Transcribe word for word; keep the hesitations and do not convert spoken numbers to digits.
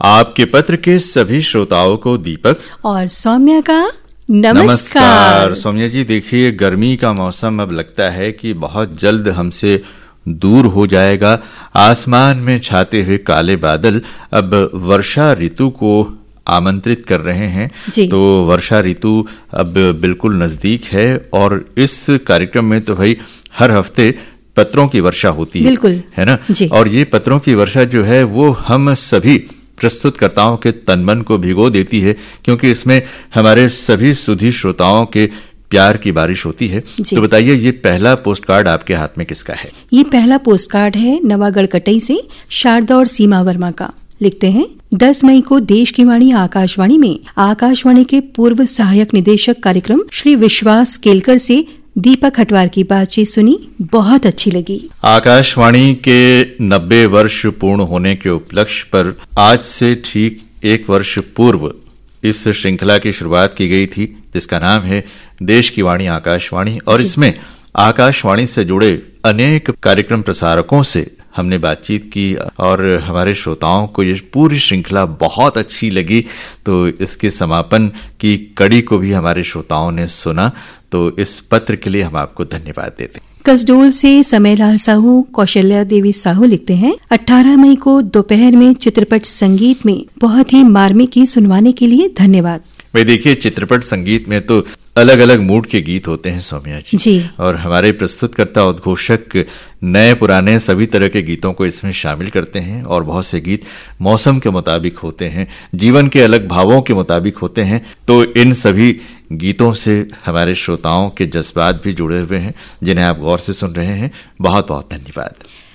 आपके पत्र के सभी श्रोताओं को दीपक और सौम्या का नमस्कार। नमस्कार सौम्या जी, देखिए गर्मी का मौसम अब लगता है कि बहुत जल्द हमसे दूर हो जाएगा। आसमान में छाते हुए काले बादल अब वर्षा ऋतु को आमंत्रित कर रहे हैं। तो वर्षा ऋतु अब बिल्कुल नजदीक है और इस कार्यक्रम में तो भाई हर हफ्ते पत्रों की वर्षा होती है, बिल्कुल है ना। और ये पत्रों की वर्षा जो है वो हम सभी प्रस्तुतकर्ताओं के तन मन को भिगो देती है, क्योंकि इसमें हमारे सभी सुधी श्रोताओं के प्यार की बारिश होती है। तो बताइए, ये पहला पोस्ट कार्ड आपके हाथ में किसका है? ये पहला पोस्ट कार्ड है नवागढ़ कटई से शारदा और सीमा वर्मा का। लिखते हैं, दस मई को देश की वाणी आकाशवाणी में आकाशवाणी के पूर्व सहायक निदेशक कार्यक्रम श्री विश्वास केलकर से दीपक हटवार की बातचीत सुनी, बहुत अच्छी लगी। आकाशवाणी के नब्बे वर्ष पूर्ण होने के उपलक्ष्य पर आज से ठीक एक वर्ष पूर्व इस श्रृंखला की शुरुआत की गई थी, जिसका नाम है देश की वाणी आकाशवाणी। और इसमें आकाशवाणी से जुड़े अनेक कार्यक्रम प्रसारकों से हमने बातचीत की और हमारे श्रोताओं को ये पूरी श्रृंखला बहुत अच्छी लगी। तो इसके समापन की कड़ी को भी हमारे श्रोताओं ने सुना। तो इस पत्र के लिए हम आपको धन्यवाद देते हैं। कसडोल से समयलाल साहू, कौशल्या देवी साहू लिखते हैं, अठारह मई को दोपहर में चित्रपट संगीत में बहुत ही मार्मिक सुनवाने के लिए धन्यवाद। भाई देखिए, चित्रपट संगीत में तो अलग अलग मूड के गीत होते हैं सौम्या जी, जी। और हमारे प्रस्तुतकर्ता उद्घोषक नए पुराने सभी तरह के गीतों को इसमें शामिल करते हैं। और बहुत से गीत मौसम के मुताबिक होते हैं, जीवन के अलग भावों के मुताबिक होते हैं। तो इन सभी गीतों से हमारे श्रोताओं के जज्बात भी जुड़े हुए हैं, जिन्हें आप गौर से सुन रहे हैं। बहुत बहुत धन्यवाद।